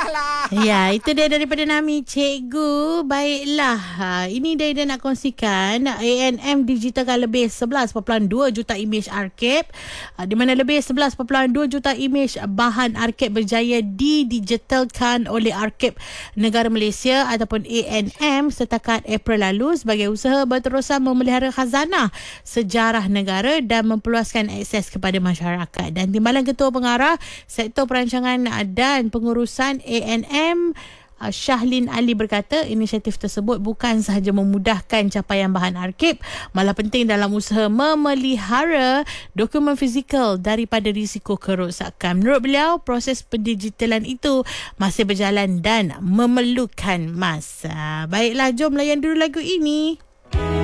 lah. Ya, itu dia daripada Nami Cikgu. Baiklah, ini dia nak kongsikan. ANM digitalkan lebih 11.2 juta imej arkib, di mana lebih 11.2 juta imej bahan arkib berjaya didigitalkan oleh Arkib Negara Malaysia ataupun ANM setakat April lalu sebagai usaha berterusan memelihara khazanah sejarah negara dan memperluaskan akses kepada masyarakat. Dan Timbalan Ketua Pengarah Sektor Perancangan dan Pengurusan ANM Syahlin Ali berkata inisiatif tersebut bukan sahaja memudahkan capaian bahan arkib, malah penting dalam usaha memelihara dokumen fizikal daripada risiko kerosakan. Menurut beliau, proses pendigitalan itu masih berjalan dan memerlukan masa. Baiklah, jom layan dulu lagu ini.